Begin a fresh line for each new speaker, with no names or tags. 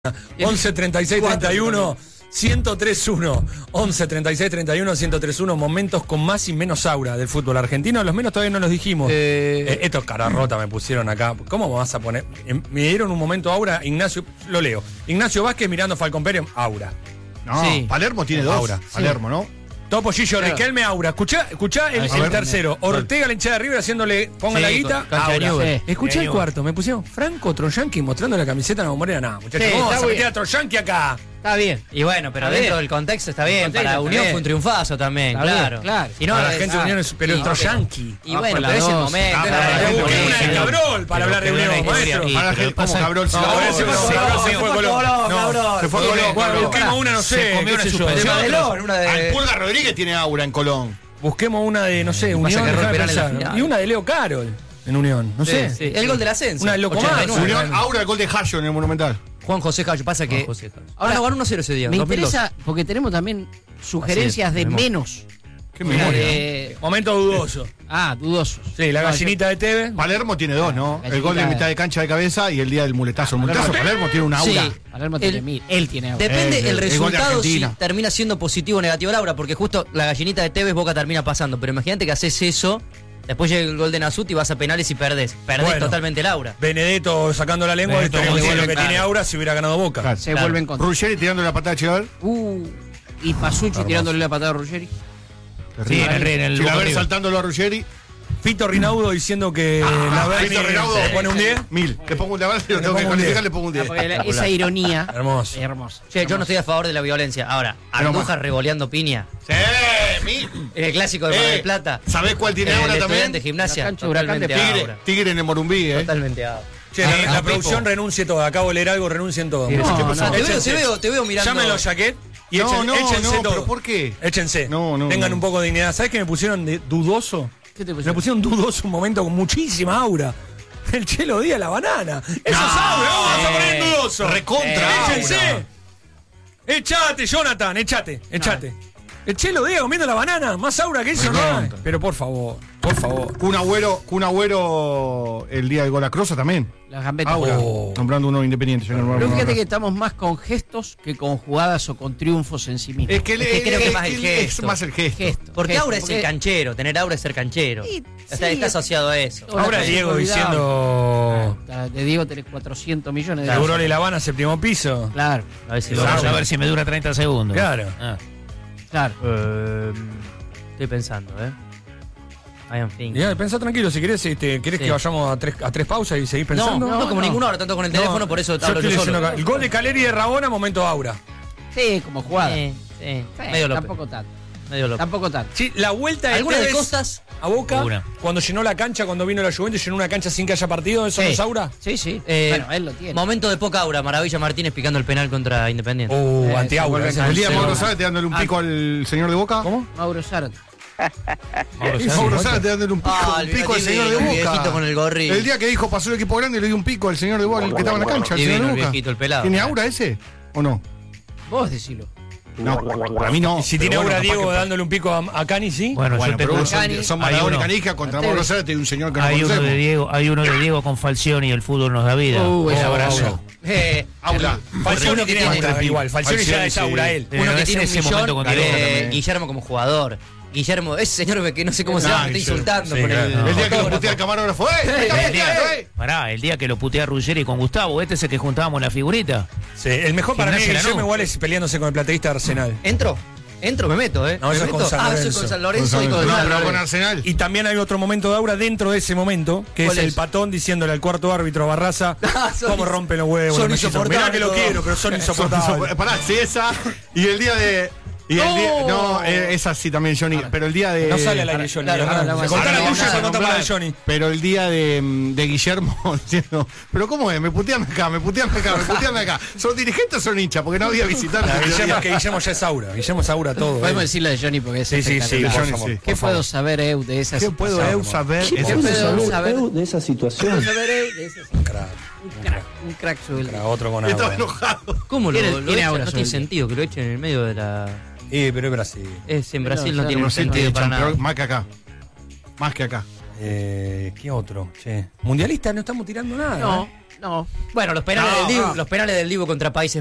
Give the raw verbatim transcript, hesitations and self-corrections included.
once treinta y seis treinta y uno ciento tres uno once treinta y seis treinta y uno ciento tres uno momentos con más y menos aura del fútbol argentino. Los menos todavía no los dijimos. Eh, eh, estos cara rota me pusieron acá. ¿Cómo me vas a poner? Eh, me dieron un momento aura. Ignacio, lo leo. Ignacio Vázquez mirando Falcon Pérez, aura.
No, sí. Palermo tiene dos. Aura. Palermo, sí. ¿No?
Topo Gillo, claro. Riquelme, aura. Escuchá, escuchá el, el tercero. Ortega, la hinchada de River, haciéndole, ponga sí, la guita. Aura. Sí. Escuchá el cuarto. Me pusieron Franco Troyanqui mostrando la camiseta a la bombonera. Nada, muchachos. Sí, vamos a meter a Troyanqui acá.
Está bien. Y bueno, pero está dentro bien. Del contexto está bien. Contexto, para está Unión bien. Fue un triunfazo también, está claro. Bien, claro.
Y no, para la gente de Unión es pero es Troyanqui.
Y bueno, pero es el momento.
Busqué una de Cabrol para hablar de Unión, maestro.
Para la gente, ¿cómo Cabrol se fue Colón? Se fue Colón.
Busquemos una, no sé.
Al Pulga Rodríguez tiene aura en Colón.
Busquemos una de, no sé, Unión. Y una de Leo Carol en Unión, no sé.
El gol del ascenso.
Una de Locomar.
Unión, aura, el gol de Jayo en el Monumental.
Juan José Cayo, pasa que ahora ganó uno cero ese día.
Me interesa porque tenemos también sugerencias de menos.
Qué memoria.
Eh, Momento dudoso.
Ah, dudosos.
Sí, la gallinita de Tevez.
Palermo tiene dos, ¿no? El gol de mitad de cancha de cabeza y el día del muletazo. El muletazo, Palermo tiene un aura. Sí,
Palermo tiene mil. Él tiene aura.
Depende el, el resultado si termina siendo positivo o negativo el aura, porque justo la gallinita de Tevez Boca termina pasando. Pero imagínate que haces eso. Después llega el gol de Nasuti y vas a penales y perdés. Perdés bueno, totalmente el aura.
Benedetto sacando la lengua, esto es lo que tiene aura si hubiera ganado Boca.
Claro, se claro. vuelven contra.
Ruggeri tirando la patada a Chilaver.
Uh, y Pasucci tirándole la patada a Ruggeri.
Sí, en el, en el Chilaver saltándolo a Ruggeri.
Fito Rinaudo diciendo que
ah,
la Berni
Fito Rinaudo
le pone un diez.
Mil. Le pongo un diez, si lo tengo que calificar, le pongo un diez.
Ah, esa ironía.
Hermoso.
Hermoso.
Che, yo no estoy a favor de la violencia. Ahora, Andújar revoleando piña.
Sí, mil.
En el clásico de Mar del Plata.
¿Sabés cuál tiene ahora también?
De gimnasia.
Totalmente
tigre, tigre en el Morumbí, ¿eh?
Totalmente aura.
Che, la, la, la producción renuncie todo. Acabo de leer algo, renuncien todo.
No, no, no. Te, veo, te, veo, te veo mirando.
Llámenlo, Jaquet. Y
no,
echen,
no,
échense
no,
todo.
¿pero por qué?
Échense.
No, no.
Tengan
no.
un poco de dignidad. ¿Sabés qué me pusieron de dudoso?
¿Qué te pusieron?
Me pusieron dudoso un momento con muchísima aura. El Chelo Díaz, la banana. Eso no, es aura. ¿Cómo vas a poner dudoso?
Recontra.
Eh, échense. Echate, Jonathan, echate, echate. No. El Chelo Díaz comiendo la banana. Más aura que eso, ¿no? Pero por favor, por favor.
Kun Agüero, Kun Agüero el día del gol a Crosa también.
Las gambetas.
Aura, oh. Nombrando uno independiente.
Pero no, fíjate no, que estamos más con gestos que con jugadas o con triunfos en sí mismos.
Es que,
es que creo
es,
que más el gesto.
Es más el gesto.
gesto
porque
gesto,
aura
porque...
es el canchero. Tener aura es ser canchero. Sí, está, sí, está asociado a eso.
Ahora Diego diciendo.
Ah, de Diego tenés cuatrocientos millones de
euros. La Habana, séptimo piso.
Claro.
A ver si,
lo
a ver si me dura treinta segundos.
Claro.
Ah.
Claro.
Uh, estoy pensando, ¿eh? I am thinking.
Ya, pensá tranquilo, si querés, este, ¿querés sí. que vayamos a tres, a tres pausas y seguir pensando?
No, no, no como no. ninguno ahora, tanto con el teléfono, no, por eso hablo yo solo.
El gol de Caleri y de Rabona, momento aura.
Sí, como jugada.
Sí, sí.
sí
medio loco.
Tampoco tanto.
Medio loco.
Tampoco tanto.
Sí, la vuelta de
¿Alguna
Tevez
de Costas?
A Boca,
Una.
cuando llenó la cancha, cuando vino la Juventus, llenó una cancha sin que haya partido, ¿eso
sí.
no es aura?
Sí, sí.
Eh,
bueno, él lo tiene.
Momento de poca aura, Maravilla Martínez picando el penal contra Independiente.
Oh, uh, eh, anti-aura.
El día de Mauro Zárate dándole un pico ah. al señor de Boca.
¿Cómo?
Mauro Zárate.
Mauro Zárate dándole un pico, ah, un pico al señor de Boca.
Con el, gorri.
El día que dijo pasó el equipo grande y le dio un pico al señor de Boca, el que estaba en la cancha, al señor de Boca.
Viejito, el pelado.
¿Tiene aura ese o no?
Vos decilo.
No, para mí no.
Y si tiene
bueno,
aura Diego que... dándole un pico a, a Cani, sí.
Bueno,
bueno pero uno son,
Cani,
son Maradona y Canija contra Mauro Zárate y un señor que no
hay
conocemos.
Uno de Diego, hay uno de Diego con Falcioni y el fútbol nos da vida.
Uh,
un abrazo.
Eh,
aura.
Falcioni tiene aura igual. Falcioni ya es aura él.
Uno que tiene ese momento con
Diego.
Guillermo como jugador. Guillermo, ese señor que no sé cómo se llama, está insultando.
Sí,
por
claro.
el,
no. el día que lo putea el camarógrafo, ¡eh!
El día, pará, el día que lo putea Ruggeri con Gustavo, este es el que juntábamos la figurita.
Sí, el mejor para mí es Guillermo igual es peleándose con el plateísta de Arsenal.
¿Entro? Entro, me meto, ¿eh?
No,
me
eso
meto.
es con San Lorenzo.
Ah, eso es con San Lorenzo
con
y con,
no,
San
pero con Arsenal.
Y también hay otro momento de aura dentro de ese momento, que es, es el patón diciéndole al cuarto árbitro Barraza ah, cómo rompen los huevos.
Son
los
insoportables.
Mirá que lo quiero, pero son insoportables.
Pará, sí, esa. Y el día de... Y el día, no, eh, es así también, Johnny. Claro. Pero el día de.
No sale al aire, Johnny.
Claro, claro, claro,
contá la tuya y contá la de Johnny.
Pero el día de, de Guillermo diciendo, pero ¿cómo es? Me putean acá, me putean acá, me putean acá. ¿Son dirigentes o son hinchas? Porque no había visitantes.
Guillermo, que Guillermo ya es aura. Guillermo es aura todo.
Podemos
eh.
decirle de Johnny porque es
sí, sí, sí,
Johnny, sí.
¿Qué puedo saber, Eu, de esa
¿Qué
situación?
puedo Eu saber?
¿Qué puedo saber
Eu de esa situación?
¿Qué puedo saber Eu de esa situación?
Un crack.
Un crack. Un crack sobre
otro con
Estaba
aura.
enojado.
¿Cómo lo,
¿Tiene,
lo
tiene
echa?
aura
No tiene sentido que lo echen en el medio de la...
Eh, pero es Brasil.
Es, en Brasil
no,
no, tiene
no
sentido para nada.
Más que acá. Más que acá.
Eh, ¿Qué otro? Che. Mundialista no estamos tirando nada.
No.
¿eh?
No.
Bueno, los penales,
No,
del Dibu,
no.
los penales del Dibu contra Países